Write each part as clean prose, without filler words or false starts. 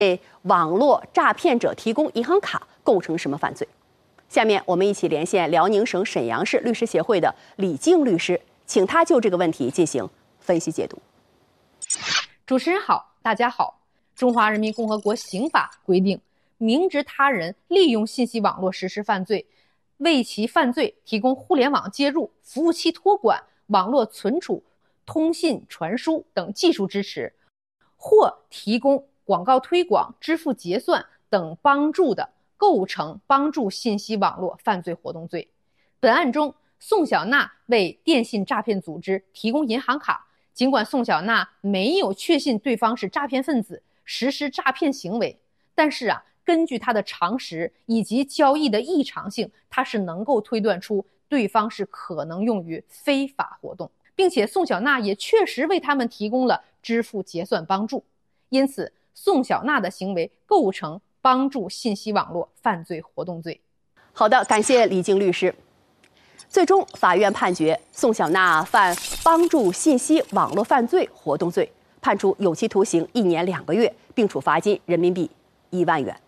为网络诈骗者提供银行卡构成什么犯罪？下面我们一起连线辽宁省沈阳市律师协会的李静律师，请他就这个问题进行分析解读。 主持人好，大家好。中华人民共和国刑法规定，明知他人利用信息网络实施犯罪，为其犯罪提供互联网接入、服务器托管、网络存储、通信传输等技术支持，或提供广告推广、支付结算等帮助的，构成帮助信息网络犯罪活动罪。本案中，宋小娜为电信诈骗组织提供银行卡，尽管宋小娜没有确信对方是诈骗分子，实施诈骗行为，但是根据她的常识以及交易的异常性，她是能够推断出对方是可能用于非法活动，并且宋小娜也确实为他们提供了支付结算帮助，因此宋小娜的行为构成帮助信息网络犯罪活动罪。 好的，感谢李静律师。最终，法院判决宋小娜犯帮助信息网络犯罪活动罪，判处有期徒刑1年2个月，并处罚金人民币1万元。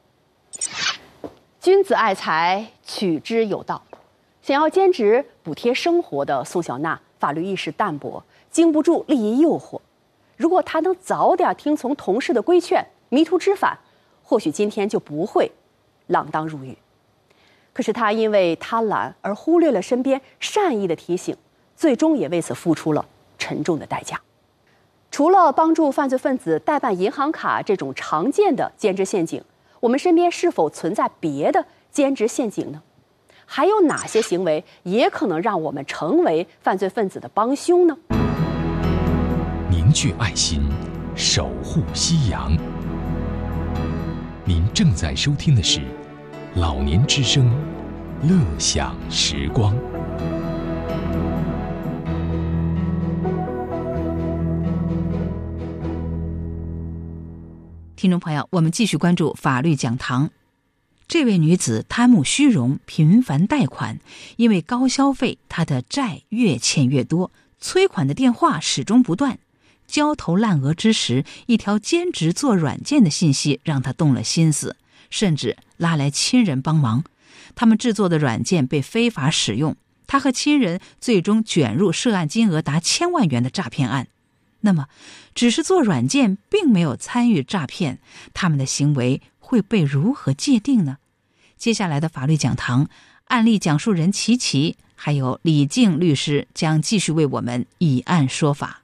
君子爱财，取之有道。想要兼职补贴生活的宋小娜，法律意识淡薄，经不住利益诱惑。如果她能早点听从同事的规劝，迷途知返，或许今天就不会锒铛入狱。可是她因为贪婪而忽略了身边善意的提醒，最终也为此付出了沉重的代价。除了帮助犯罪分子代办银行卡这种常见的兼职陷阱，我们身边是否存在别的兼职陷阱呢？还有哪些行为也可能让我们成为犯罪分子的帮凶呢？ 凝聚爱心，守护夕阳。您正在收听的是老年之声，乐享时光。 听众朋友，我们继续关注法律讲堂。这位女子贪慕虚荣，频繁贷款，因为高消费，她的债越欠越多，催款的电话始终不断。焦头烂额之时，一条兼职做软件的信息让她动了心思，甚至拉来亲人帮忙。他们制作的软件被非法使用，她和亲人最终卷入涉案金额达1000万元的诈骗案。那么，只是做软件并没有参与诈骗，他们的行为会被如何界定呢？接下来的法律讲堂，案例讲述人琪琪还有李静律师将继续为我们以案说法。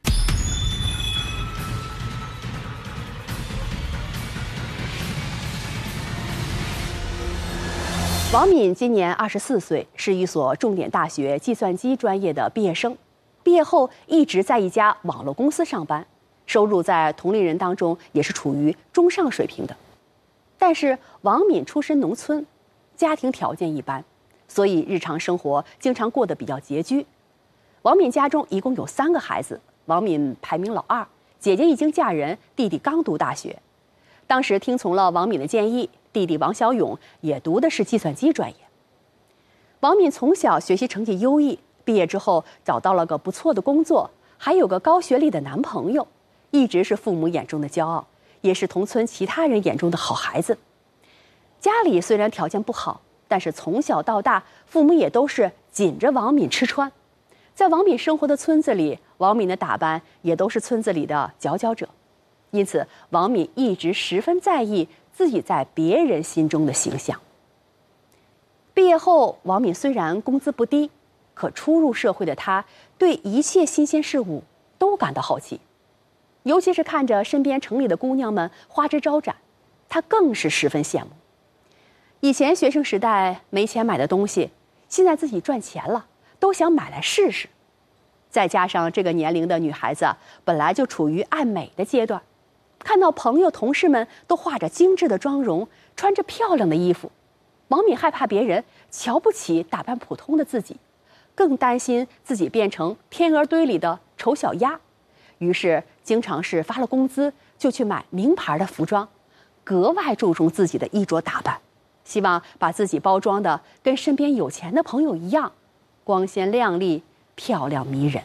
王敏今年24岁，是一所重点大学计算机专业的毕业生。毕业后一直在一家网络公司上班，收入在同龄人当中也是处于中上水平的。但是王敏出身农村，家庭条件一般，所以日常生活经常过得比较拮据。王敏家中一共有3个孩子，王敏排名老2，姐姐已经嫁人，弟弟刚读大学。当时听从了王敏的建议，弟弟王小勇也读的是计算机专业。王敏从小学习成绩优异，毕业之后找到了个不错的工作，还有个高学历的男朋友，一直是父母眼中的骄傲，也是同村其他人眼中的好孩子。家里虽然条件不好，但是从小到大，父母也都是紧着王敏吃穿。在王敏生活的村子里，王敏的打扮也都是村子里的佼佼者，因此王敏一直十分在意自己在别人心中的形象。毕业后，王敏虽然工资不低，可初入社会的她对一切新鲜事物都感到好奇，尤其是看着身边城里的姑娘们花枝招展，她更是十分羡慕。以前学生时代没钱买的东西，现在自己赚钱了，都想买来试试。再加上这个年龄的女孩子本来就处于爱美的阶段，看到朋友同事们都化着精致的妆容，穿着漂亮的衣服，王敏害怕别人瞧不起打扮普通的自己，更担心自己变成天鹅堆里的丑小鸭，于是经常是发了工资就去买名牌的服装，格外注重自己的衣着打扮，希望把自己包装的跟身边有钱的朋友一样，光鲜亮丽，漂亮迷人。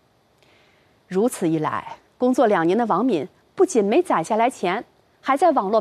如此一来，工作2年的王敏不仅没攒下来钱，还在网络